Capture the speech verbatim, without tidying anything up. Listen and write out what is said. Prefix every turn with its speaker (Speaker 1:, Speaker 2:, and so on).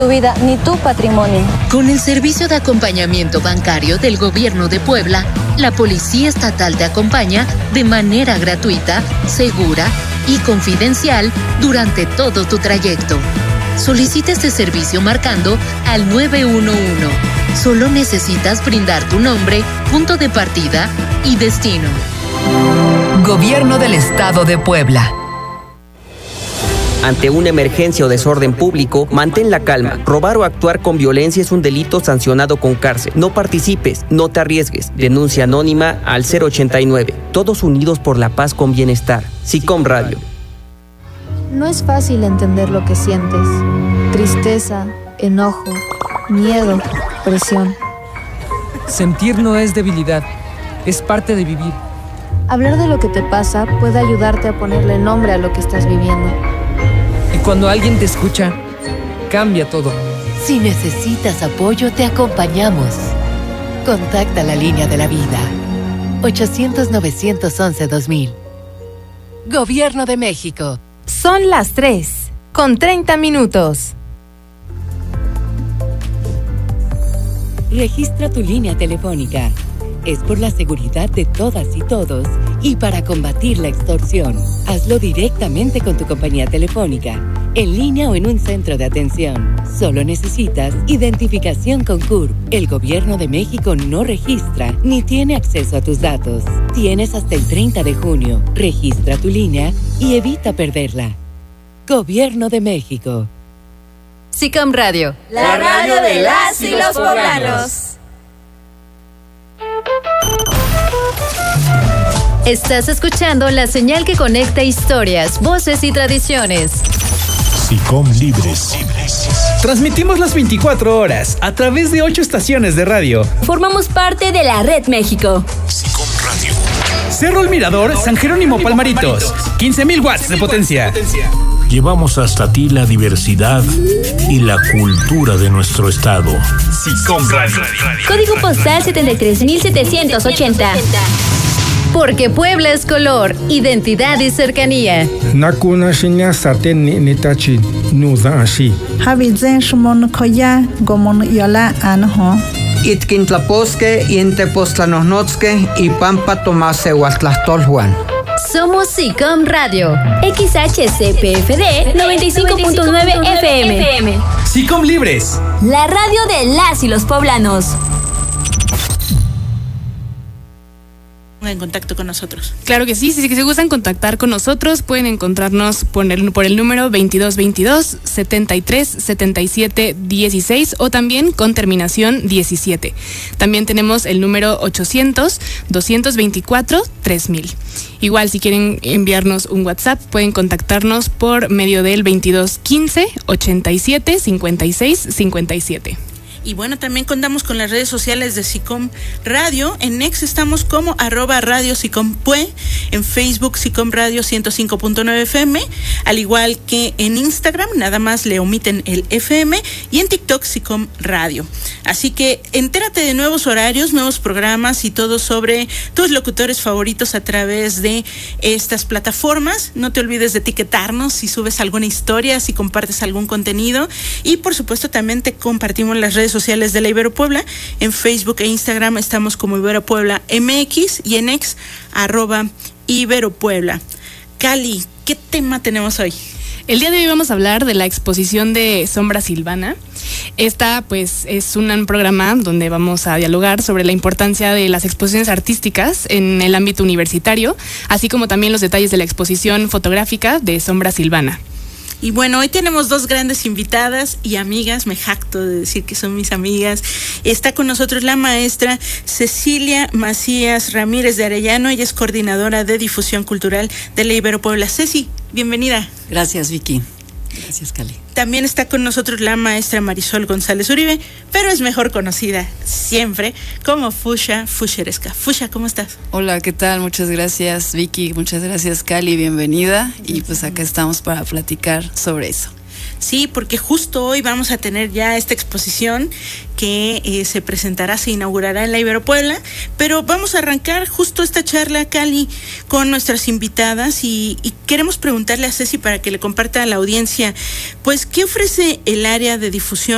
Speaker 1: Tu vida ni tu patrimonio.
Speaker 2: Con el servicio de acompañamiento bancario del Gobierno de Puebla, la Policía Estatal te acompaña de manera gratuita, segura y confidencial durante todo tu trayecto. Solicita este servicio marcando al nueve uno uno. Solo necesitas brindar tu nombre, punto de partida y destino.
Speaker 3: Gobierno del Estado de Puebla.
Speaker 4: Ante una emergencia o desorden público, mantén la calma. Robar o actuar con violencia es un delito sancionado con cárcel. No participes, no te arriesgues. Denuncia anónima al cero ochenta y nueve. Todos unidos por la paz con bienestar. SICOM Radio.
Speaker 5: No es fácil entender lo que sientes. Tristeza, enojo, miedo, presión.
Speaker 6: Sentir no es debilidad, es parte de vivir.
Speaker 5: Hablar de lo que te pasa puede ayudarte a ponerle nombre a lo que estás viviendo.
Speaker 6: Y cuando alguien te escucha, cambia todo.
Speaker 2: Si necesitas apoyo, te acompañamos. Contacta la línea de la vida. ochocientos, novecientos once, dos mil. Gobierno de México.
Speaker 7: Son las tres, con treinta minutos.
Speaker 2: Registra tu línea telefónica. Es por la seguridad de todas y todos y para combatir la extorsión. Hazlo directamente con tu compañía telefónica, en línea o en un centro de atención. Solo necesitas identificación con C U R P. El Gobierno de México no registra ni tiene acceso a tus datos. Tienes hasta el treinta de junio. Registra tu línea y evita perderla. Gobierno de México.
Speaker 7: SICOM Radio.
Speaker 8: La radio de las y los poblanos.
Speaker 7: Estás escuchando la señal que conecta historias, voces y tradiciones.
Speaker 9: SICOM Libres.
Speaker 10: Transmitimos las veinticuatro horas a través de ocho estaciones de radio.
Speaker 8: Formamos parte de la Red México.
Speaker 9: SICOM Radio.
Speaker 10: Cerro El Mirador, San Jerónimo Palmaritos. quince mil watts de potencia.
Speaker 9: Llevamos hasta ti la diversidad y la cultura de nuestro estado.
Speaker 10: SICOM Radio.
Speaker 8: Código postal setenta y tres mil setecientos ochenta.
Speaker 7: Porque Puebla es color, identidad y cercanía.
Speaker 11: Nakuna shinya saten ni nitachi nuza ashi.
Speaker 12: Habizen shumon koya gomon yola anho.
Speaker 13: Itkintlaposque y entepostlanosnotzque y pampa tomase huatlastolhuan.
Speaker 7: Somos SICOM Radio.
Speaker 8: X H C P F D noventa y cinco punto nueve F M.
Speaker 10: SICOM Libres.
Speaker 8: La radio de las y los poblanos.
Speaker 14: En contacto con nosotros.
Speaker 15: Claro que sí, si se gustan contactar con nosotros pueden encontrarnos por el, por el número veintidós veintidós, setenta y tres, setenta y siete, dieciséis o también con terminación diecisiete. También tenemos el número ochocientos, doscientos veinticuatro, tres mil. Igual si quieren enviarnos un WhatsApp pueden contactarnos por medio del veintidós quince, ochenta y siete, cincuenta y seis, cincuenta y siete.
Speaker 14: Y bueno, también contamos con las redes sociales de SICOM Radio. En X estamos como arroba radio SICOMPUE, en Facebook SICOM Radio ciento cinco punto nueve F M, al igual que en Instagram, nada más le omiten el F M, y en TikTok SICOM Radio. Así que entérate de nuevos horarios, nuevos programas y todo sobre tus locutores favoritos a través de estas plataformas. No te olvides de etiquetarnos si subes alguna historia, si compartes algún contenido, y por supuesto también te compartimos las redes sociales de la Ibero Puebla. En Facebook e Instagram estamos como Ibero Puebla M X y en X arroba Ibero Puebla. Cali, ¿qué tema tenemos hoy?
Speaker 15: El día de hoy vamos a hablar de la exposición de Sombra Silvana. Esta pues es un programa donde vamos a dialogar sobre la importancia de las exposiciones artísticas en el ámbito universitario, así como también los detalles de la exposición fotográfica de Sombra Silvana.
Speaker 14: Y bueno, hoy tenemos dos grandes invitadas y amigas, me jacto de decir que son mis amigas. Está con nosotros la maestra Cecilia Macías Ramírez de Arellano, ella es coordinadora de difusión cultural de la Ibero Puebla. Ceci, bienvenida.
Speaker 16: Gracias, Vicky. Gracias, Cali.
Speaker 14: También está con nosotros la maestra Marisol González Uribe, pero es mejor conocida siempre como Fusha Fusheresca. Fusha, ¿cómo estás?
Speaker 16: Hola, ¿qué tal? Muchas gracias, Vicky. Muchas gracias, Cali. Bienvenida. Y pues acá estamos para platicar sobre eso.
Speaker 14: Sí, porque justo hoy vamos a tener ya esta exposición que eh, se presentará, se inaugurará en la Ibero Puebla, pero vamos a arrancar justo esta charla, Cali, con nuestras invitadas y, y queremos preguntarle a Ceci para que le comparta a la audiencia, pues, ¿qué ofrece el área de difusión